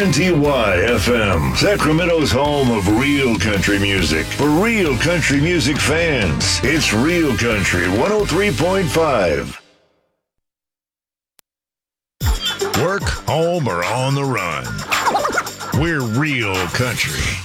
WNTY-FM, Sacramento's home of real country music. For real country music fans, it's Real Country 103.5. Work, home, or on the run. We're Real Country